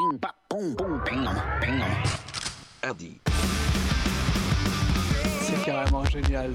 bing, bap, boum, boum, bing, Adi. C'est carrément génial.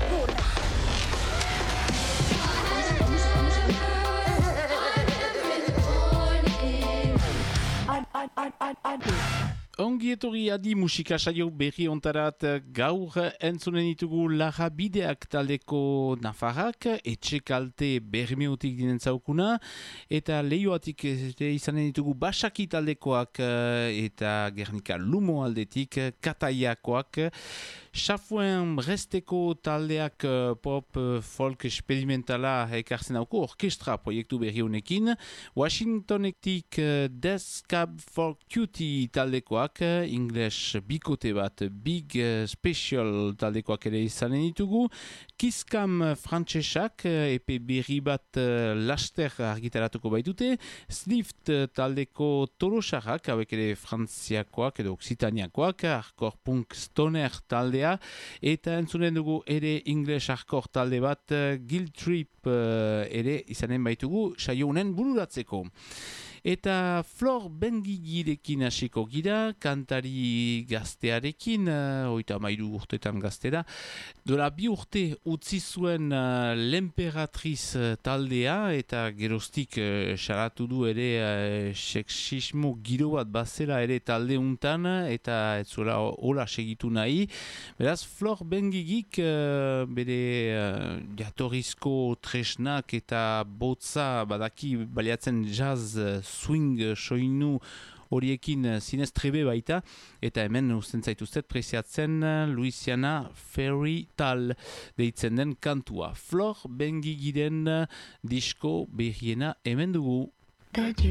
Ongi etorri adi musika saio berri ontarat gaur entzunen ditugu Larra Bideak taldeko nafarrak, etxe kalte bermeutik dinen zaukuna, eta lehioatik izanen ditugu Basaki taldekoak eta Gernika Lumo aldetik Kataiakoak, Xafuen Bresteko taldeak pop folk experimentala ekartzen dauko orkestra proiektu berri honekin, Washingtonetik Death Cab for Cutie taldekoak, English bikote bat Big Special taldekoak ere izanen ditugu, Kiskam frantsesak epe berri bat laster argitaratuko baitute, Slift taldeko Tolosarrak, hauek ere frantziakoak edo oksitaniakoak, hardcore punk stoner taldea, eta entzunen dugu ere English hardcore talde bat, Guilt Trip ere izanen baitugu saio honen bururatzeko. Eta Flor Bengigirekin hasiko gira, kantari gaztearekin, 33 urtetan gaztera. Dola 2 urte utzi zuen L'Emperatriz taldea, eta geroztik salatu du ere sexismo giro bat bazela ere talde untan, eta ez zuela hola segitu nahi. Beraz, Flor Bengigik bere jatorrizko tresnak eta botza badaki baliatzen jazz swing soinu horiekin zinez trebe baita, eta hemen usten zaituztet preziatzen Louisiana Fairy Tal deitzen den kantua. Flor Bengigiren disko berriena hemen dugu. Radio.